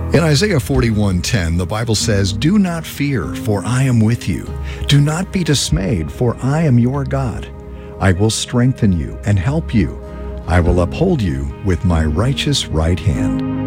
In Isaiah 41:10, the Bible says, "Do not fear, for I am with you. Do not be dismayed, for I am your God. I will strengthen you and help you. I will uphold you with my righteous right hand."